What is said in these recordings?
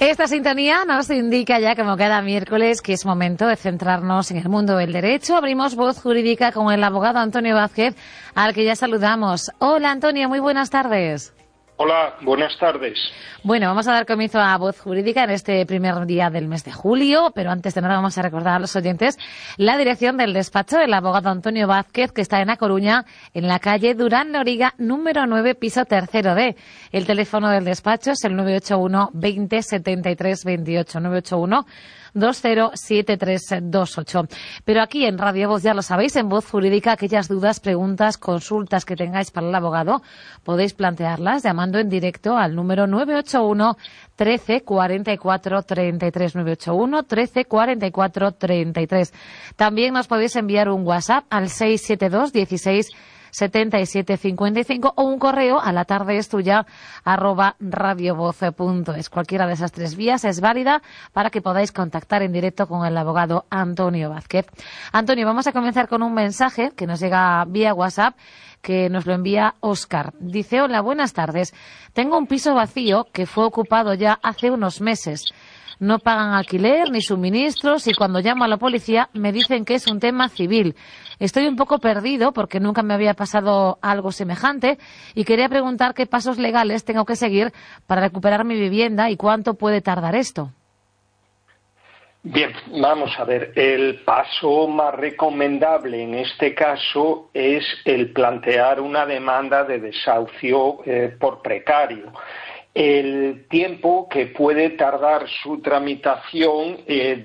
Esta sintonía nos indica ya, como cada miércoles, que es momento de centrarnos en el mundo del derecho. Abrimos Voz Jurídica con el abogado Antonio Vázquez, al que ya saludamos. Hola, Antonio, muy buenas tardes. Hola, buenas tardes. Bueno, vamos a dar comienzo a Voz Jurídica en este primer día del mes de julio, pero antes de nada vamos a recordar a los oyentes la dirección del despacho del abogado Antonio Vázquez, que está en A Coruña, en la calle Durán Loriga, número 9, piso tercero D. El teléfono del despacho es el 981 20 73 28, 981 207328. Pero aquí en Radio Voz, ya lo sabéis, en Voz Jurídica, aquellas dudas, preguntas, consultas que tengáis para el abogado, podéis plantearlas llamando en directo al número 981 13 44 33, 981 13 44 33. También nos podéis enviar un WhatsApp al 672 16 7755 o un correo a latardeestuya@radiovoz.es. Cualquiera de esas tres vías es válida para que podáis contactar en directo con el abogado Antonio Vázquez. Antonio, vamos a comenzar con un mensaje que nos llega vía WhatsApp, que nos lo envía Óscar. Dice: hola, buenas tardes. Tengo un piso vacío que fue ocupado ya hace unos meses. No pagan alquiler ni suministros y cuando llamo a la policía me dicen que es un tema civil. Estoy un poco perdido porque nunca me había pasado algo semejante y quería preguntar qué pasos legales tengo que seguir para recuperar mi vivienda y cuánto puede tardar esto. Bien, vamos a ver. El paso más recomendable en este caso es el plantear una demanda de desahucio por precario. El tiempo que puede tardar su tramitación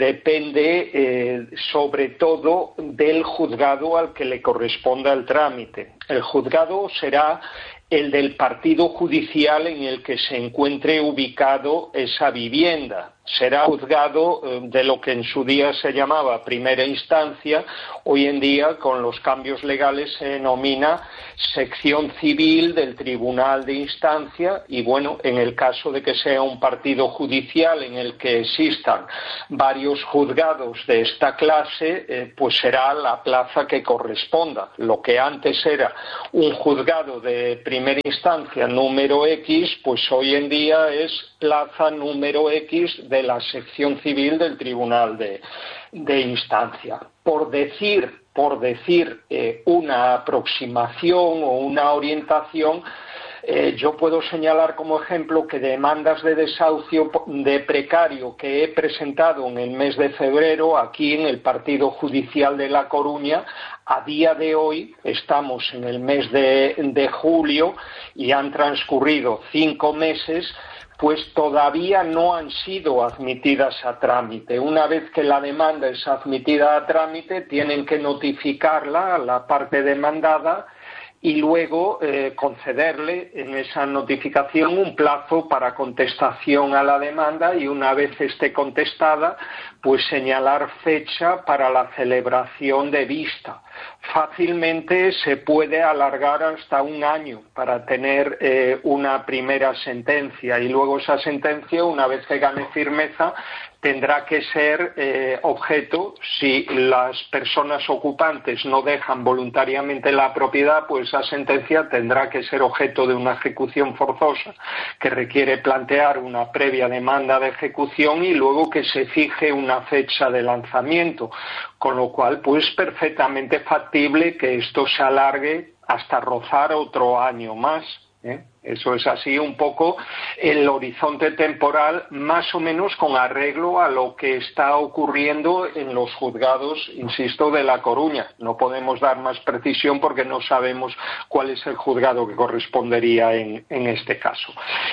depende sobre todo del juzgado al que le corresponda el trámite. El juzgado será el del partido judicial en el que se encuentre ubicado esa vivienda. Será juzgado de lo que en su día se llamaba primera instancia, hoy en día con los cambios legales se denomina sección civil del Tribunal de Instancia y bueno, en el caso de que sea un partido judicial en el que existan varios juzgados de esta clase, pues será la plaza que corresponda. Lo que antes era un juzgado de primera instancia número X, pues hoy en día es plaza número X de la sección civil del Tribunal de Instancia. Por decir una aproximación o una orientación, yo puedo señalar como ejemplo que demandas de desahucio de precario que he presentado en el mes de febrero aquí en el Partido Judicial de La Coruña, a día de hoy estamos en el mes de julio y han transcurrido 5 meses, pues todavía no han sido admitidas a trámite. Una vez que la demanda es admitida a trámite, tienen que notificarla a la parte demandada y luego concederle en esa notificación un plazo para contestación a la demanda y una vez esté contestada, pues señalar fecha para la celebración de vista. Fácilmente se puede alargar hasta 1 año para tener una primera sentencia y luego esa sentencia, una vez que gane firmeza, tendrá que ser objeto, si las personas ocupantes no dejan voluntariamente la propiedad, pues esa sentencia tendrá que ser objeto de una ejecución forzosa que requiere plantear una previa demanda de ejecución y luego que se fije una fecha de lanzamiento, con lo cual pues perfectamente factible que esto se alargue hasta rozar otro año más. Eso es así un poco el horizonte temporal, más o menos con arreglo a lo que está ocurriendo en los juzgados, insisto, de La Coruña. No podemos dar más precisión porque no sabemos cuál es el juzgado que correspondería en este caso.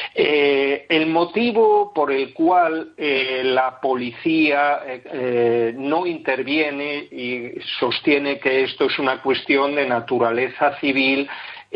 El motivo por el cual la policía no interviene y sostiene que esto es una cuestión de naturaleza civil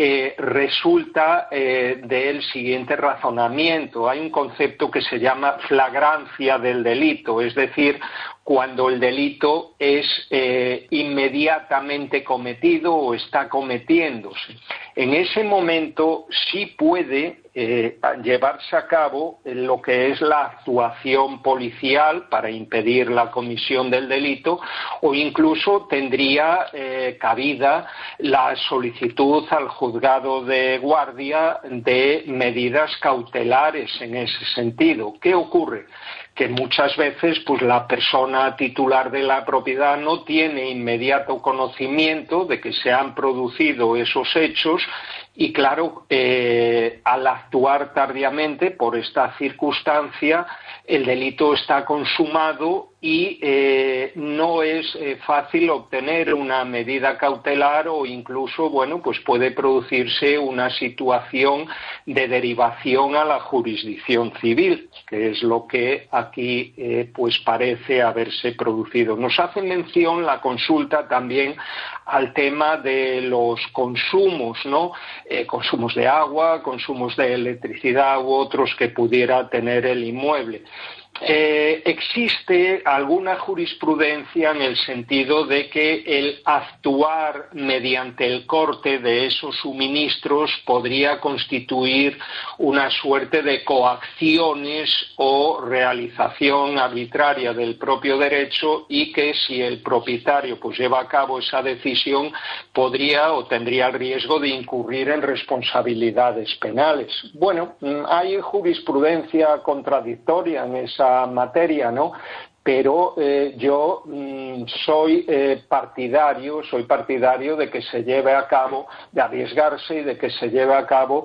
resulta del siguiente razonamiento. Hay un concepto que se llama flagrancia del delito, es decir, cuando el delito es inmediatamente cometido o está cometiéndose. En ese momento sí puede llevarse a cabo lo que es la actuación policial para impedir la comisión del delito, o incluso tendría cabida la solicitud al juzgado de guardia de medidas cautelares en ese sentido. ¿Qué ocurre? Que muchas veces pues la persona titular de la propiedad no tiene inmediato conocimiento de que se han producido esos hechos y claro, al actuar tardíamente por esta circunstancia, el delito está consumado y no es fácil obtener una medida cautelar o incluso, bueno, pues puede producirse una situación de derivación a la jurisdicción civil, que es lo que aquí pues parece haberse producido. Nos hace mención la consulta también al tema de los consumos, ¿no? Consumos de agua, consumos de electricidad u otros que pudiera tener el inmueble. Existe alguna jurisprudencia en el sentido de que el actuar mediante el corte de esos suministros podría constituir una suerte de coacciones o realización arbitraria del propio derecho y que si el propietario pues lleva a cabo esa decisión podría o tendría el riesgo de incurrir en responsabilidades penales. Bueno, hay jurisprudencia contradictoria en esa materia, ¿no? Pero yo soy partidario de que se lleve a cabo, de arriesgarse y de que se lleve a cabo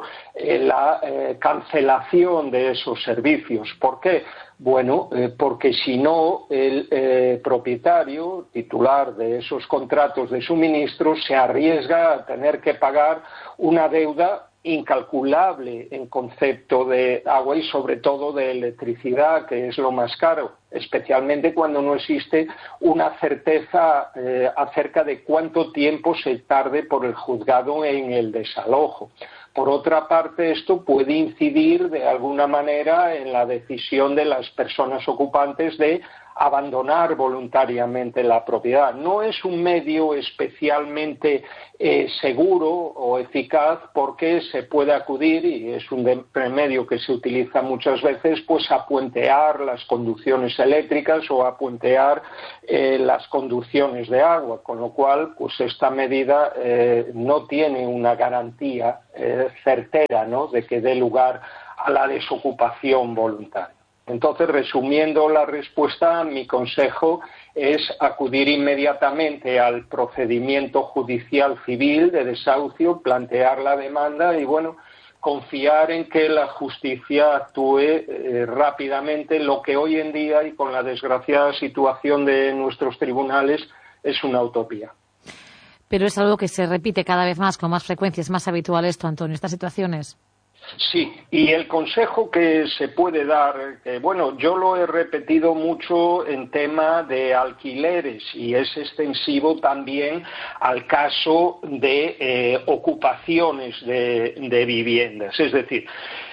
la cancelación de esos servicios. ¿Por qué? Bueno, porque si no, el propietario, titular de esos contratos de suministro, se arriesga a tener que pagar una deuda incalculable en concepto de agua y sobre todo de electricidad, que es lo más caro, especialmente cuando no existe una certeza acerca de cuánto tiempo se tarde por el juzgado en el desalojo. Por otra parte, esto puede incidir de alguna manera en la decisión de las personas ocupantes de abandonar voluntariamente la propiedad. No es un medio especialmente seguro o eficaz porque se puede acudir, y es un remedio que se utiliza muchas veces, pues a puentear las conducciones eléctricas o a puentear las conducciones de agua, con lo cual pues esta medida no tiene una garantía certera, ¿no?, de que dé lugar a la desocupación voluntaria. Entonces, resumiendo la respuesta, mi consejo es acudir inmediatamente al procedimiento judicial civil de desahucio, plantear la demanda y, bueno, confiar en que la justicia actúe rápidamente, lo que hoy en día y con la desgraciada situación de nuestros tribunales es una utopía. Pero es algo que se repite cada vez más, con más frecuencia. Es más habitual esto, Antonio, estas situaciones. Sí, y el consejo que se puede dar, bueno, yo lo he repetido mucho en tema de alquileres y es extensivo también al caso de ocupaciones de viviendas. Es decir,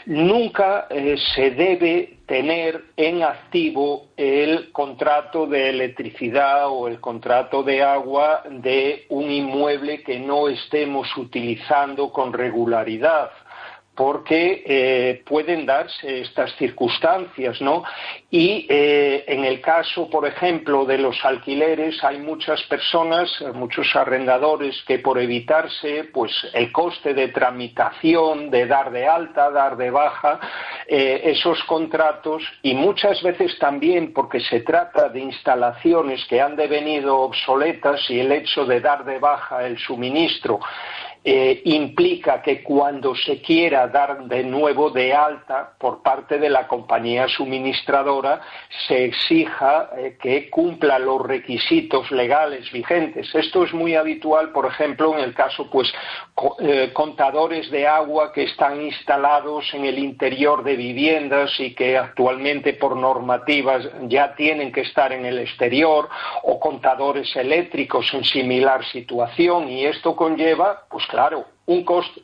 nunca se debe tener en activo el contrato de electricidad o el contrato de agua de un inmueble que no estemos utilizando con regularidad, porque pueden darse estas circunstancias, ¿no? Y en el caso, por ejemplo, de los alquileres, hay muchas personas, muchos arrendadores que por evitarse pues el coste de tramitación, de dar de alta, dar de baja esos contratos, y muchas veces también porque se trata de instalaciones que han devenido obsoletas y el hecho de dar de baja el suministro implica que cuando se quiera dar de nuevo de alta por parte de la compañía suministradora se exija que cumpla los requisitos legales vigentes. Esto es muy habitual, por ejemplo, en el caso pues contadores de agua que están instalados en el interior de viviendas y que actualmente por normativas ya tienen que estar en el exterior, o contadores eléctricos en similar situación, y esto conlleva pues claro, un coste.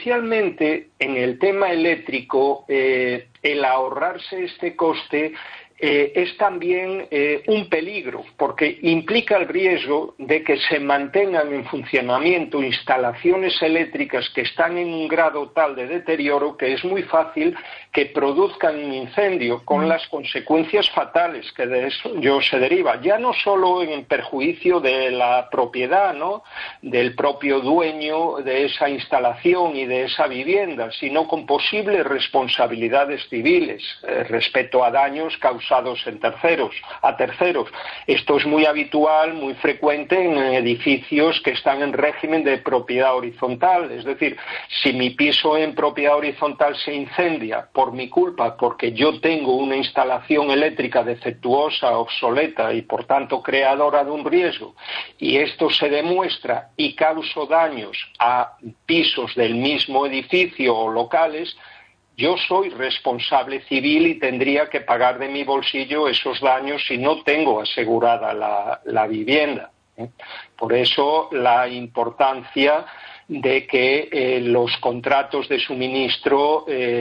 Especialmente en el tema eléctrico, el ahorrarse este coste es también un peligro, porque implica el riesgo de que se mantengan en funcionamiento instalaciones eléctricas que están en un grado tal de deterioro que es muy fácil que produzcan un incendio, con las consecuencias fatales que de eso se deriva, ya no solo en perjuicio de la propiedad, ¿no?, del propio dueño de esa instalación y de esa vivienda, sino con posibles responsabilidades civiles respecto a daños causados a terceros. Esto es muy habitual, muy frecuente en edificios que están en régimen de propiedad horizontal, es decir, si mi piso en propiedad horizontal se incendia por mi culpa, porque yo tengo una instalación eléctrica defectuosa, obsoleta y por tanto creadora de un riesgo, y esto se demuestra y causo daños a pisos del mismo edificio o locales, yo soy responsable civil y tendría que pagar de mi bolsillo esos daños si no tengo asegurada la vivienda. Por eso la importancia de que los contratos de suministro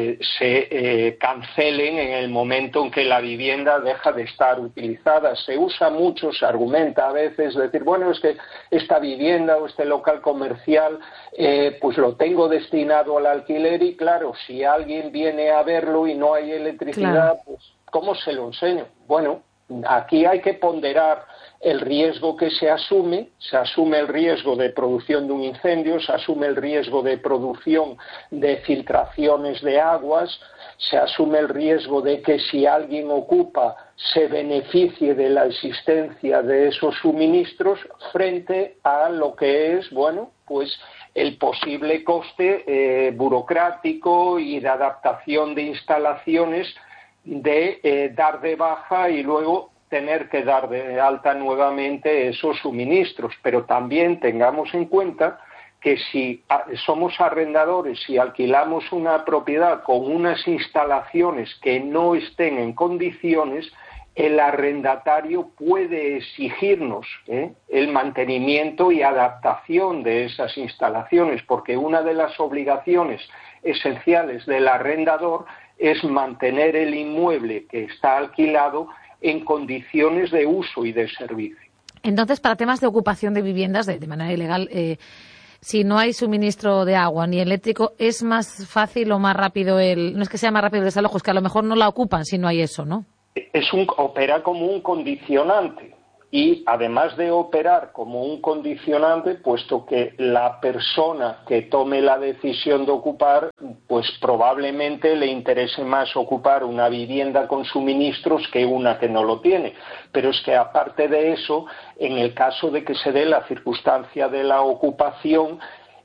se cancelen en el momento en que la vivienda deja de estar utilizada. Se usa mucho, se argumenta a veces, decir, bueno, es que esta vivienda o este local comercial pues lo tengo destinado al alquiler y claro, si alguien viene a verlo y no hay electricidad, claro, pues ¿cómo se lo enseño? Bueno, aquí hay que ponderar el riesgo que se asume el riesgo de producción de un incendio, se asume el riesgo de producción de filtraciones de aguas, se asume el riesgo de que si alguien ocupa se beneficie de la existencia de esos suministros frente a lo que es, bueno, pues el posible coste burocrático y de adaptación de instalaciones de dar de baja y luego tener que dar de alta nuevamente esos suministros. Pero también tengamos en cuenta que si somos arrendadores y alquilamos una propiedad con unas instalaciones que no estén en condiciones, el arrendatario puede exigirnos el mantenimiento y adaptación de esas instalaciones, porque una de las obligaciones esenciales del arrendador es mantener el inmueble que está alquilado en condiciones de uso y de servicio. Entonces, para temas de ocupación de viviendas de manera ilegal, si no hay suministro de agua ni eléctrico, ¿es más fácil o más rápido no es que sea más rápido el desalojo, es que a lo mejor no la ocupan si no hay eso, ¿no? Opera como un condicionante y además de operar como un condicionante, puesto que la persona que tome la decisión de ocupar, pues probablemente le interese más ocupar una vivienda con suministros que una que no lo tiene. Pero es que aparte de eso, en el caso de que se dé la circunstancia de la ocupación,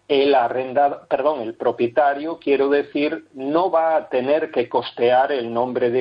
el propietario, quiero decir, no va a tener que costear el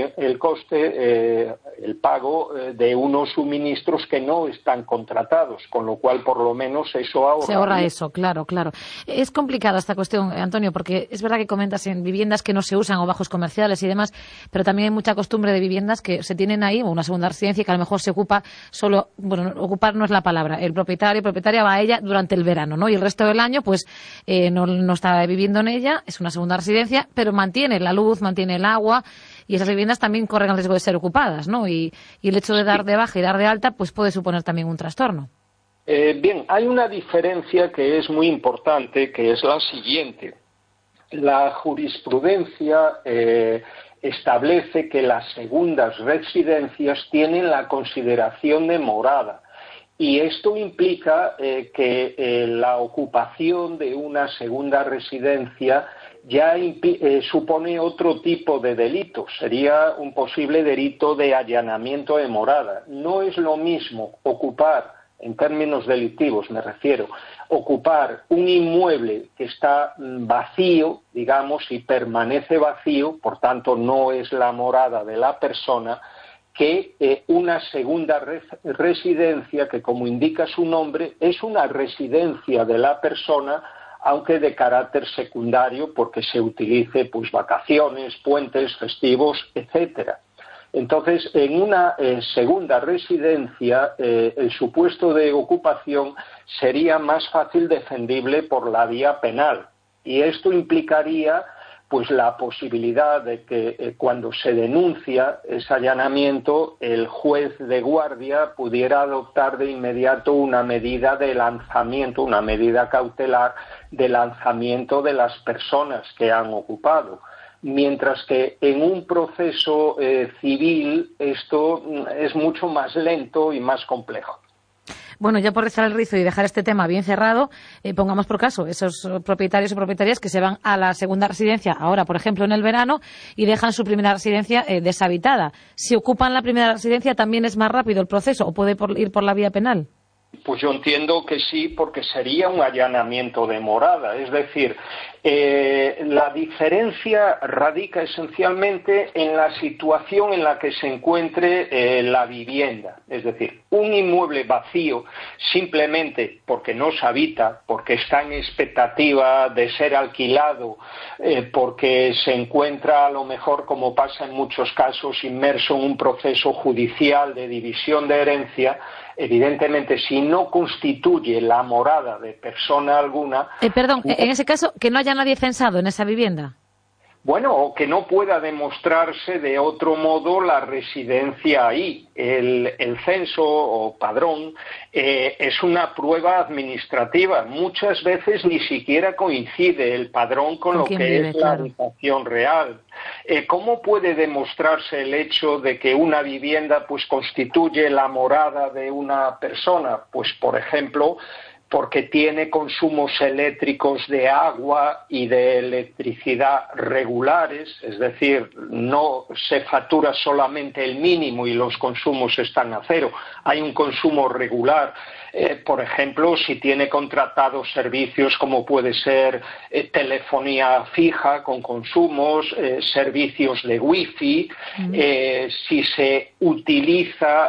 pago de unos suministros que no están contratados, con lo cual por lo menos eso ahorra. Se ahorra eso, claro. Es complicada esta cuestión, Antonio, porque es verdad que comentas en viviendas que no se usan o bajos comerciales y demás, pero también hay mucha costumbre de viviendas que se tienen ahí, o una segunda residencia que a lo mejor se ocupa solo, bueno, ocupar no es la palabra, el propietaria va a ella durante el verano, ¿no? Y el resto del año, pues no está viviendo en ella, es una segunda residencia, pero mantiene la luz, mantiene el agua, y esas viviendas también corren el riesgo de ser ocupadas, ¿no? Y el hecho de dar de baja y dar de alta, pues puede suponer también un trastorno. Bien, hay una diferencia que es muy importante, que es la siguiente. La jurisprudencia establece que las segundas residencias tienen la consideración de morada. Y esto implica que la ocupación de una segunda residencia ya supone otro tipo de delito. Sería un posible delito de allanamiento de morada. No es lo mismo ocupar, en términos delictivos me refiero, ocupar un inmueble que está vacío, digamos, y permanece vacío, por tanto no es la morada de la persona, que una segunda residencia que, como indica su nombre, es una residencia de la persona, aunque de carácter secundario, porque se utilice pues vacaciones, puentes, festivos, etcétera. Entonces, en una segunda residencia, el supuesto de ocupación sería más fácil defendible por la vía penal, y esto implicaría pues la posibilidad de que cuando se denuncia ese allanamiento, el juez de guardia pudiera adoptar de inmediato una medida de lanzamiento, una medida cautelar de lanzamiento de las personas que han ocupado. Mientras que en un proceso civil esto es mucho más lento y más complejo. Bueno, ya por rizar el rizo y dejar este tema bien cerrado, pongamos por caso esos propietarios o propietarias que se van a la segunda residencia, ahora, por ejemplo, en el verano, y dejan su primera residencia deshabitada. Si ocupan la primera residencia, ¿también es más rápido el proceso o puede ir por la vía penal? Pues yo entiendo que sí, porque sería un allanamiento de morada. Es decir, la diferencia radica esencialmente en la situación en la que se encuentre la vivienda. Es decir, un inmueble vacío simplemente porque no se habita, porque está en expectativa de ser alquilado, porque se encuentra a lo mejor, como pasa en muchos casos, inmerso en un proceso judicial de división de herencia. Evidentemente, si no constituye la morada de persona alguna... Perdón, en ese caso, que no haya nadie censado en esa vivienda. Bueno, o que no pueda demostrarse de otro modo la residencia ahí. El censo o padrón es una prueba administrativa. Muchas veces ni siquiera coincide el padrón con lo que es la habitación real. ¿Cómo puede demostrarse el hecho de que una vivienda pues constituye la morada de una persona? Pues, por ejemplo, porque tiene consumos eléctricos de agua y de electricidad regulares, es decir, no se factura solamente el mínimo y los consumos están a cero, hay un consumo regular. Por ejemplo, si tiene contratados servicios como puede ser telefonía fija con consumos, servicios de wifi, si se utiliza,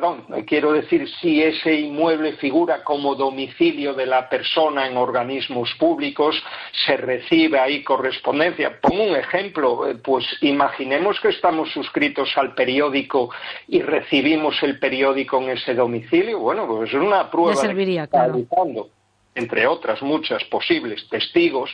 si ese inmueble figura como domicilio de la persona en organismos públicos, se recibe ahí correspondencia. Pongo un ejemplo, pues imaginemos que estamos suscritos al periódico y recibimos el periódico en ese domicilio. Bueno, pues es una prueba serviría, claro, entre otras muchas posibles testigos.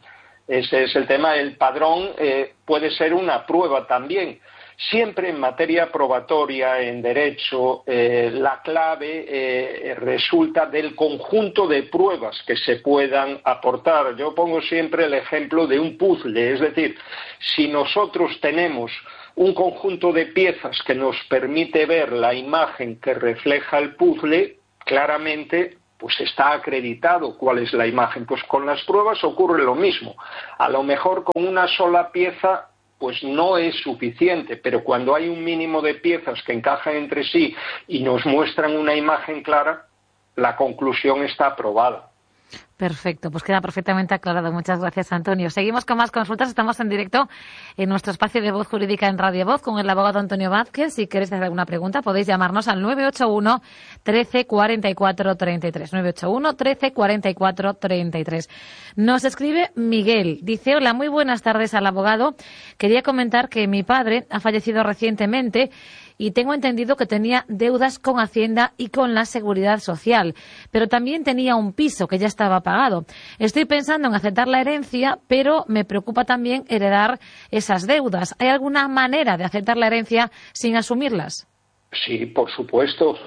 Ese es el tema. El padrón puede ser una prueba también. Siempre en materia probatoria, en derecho, la clave resulta del conjunto de pruebas que se puedan aportar. Yo pongo siempre el ejemplo de un puzzle, es decir, si nosotros tenemos un conjunto de piezas que nos permite ver la imagen que refleja el puzzle, claramente pues está acreditado cuál es la imagen. Pues con las pruebas ocurre lo mismo. A lo mejor con una sola pieza pues no es suficiente, pero cuando hay un mínimo de piezas que encajan entre sí y nos muestran una imagen clara, la conclusión está aprobada. Perfecto, pues queda perfectamente aclarado. Muchas gracias, Antonio. Seguimos con más consultas. Estamos en directo en nuestro espacio de Voz Jurídica en Radio Voz con el abogado Antonio Vázquez. Si queréis hacer alguna pregunta, podéis llamarnos al 981 13 44 33. 981 13 44 33. Nos escribe Miguel. Dice: hola, muy buenas tardes al abogado. Quería comentar que mi padre ha fallecido recientemente y tengo entendido que tenía deudas con Hacienda y con la Seguridad Social, pero también tenía un piso que ya estaba pagado. Estoy pensando en aceptar la herencia, pero me preocupa también heredar esas deudas. ¿Hay alguna manera de aceptar la herencia sin asumirlas? Sí, por supuesto.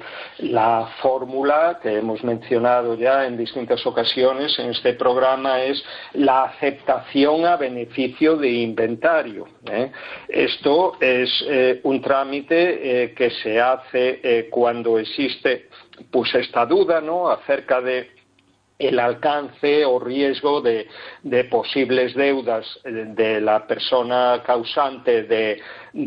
La fórmula que hemos mencionado ya en distintas ocasiones en este programa es la aceptación a beneficio de inventario. Esto es un trámite que se hace cuando existe pues esta duda, ¿no?, acerca de el alcance o riesgo de posibles deudas de la persona causante de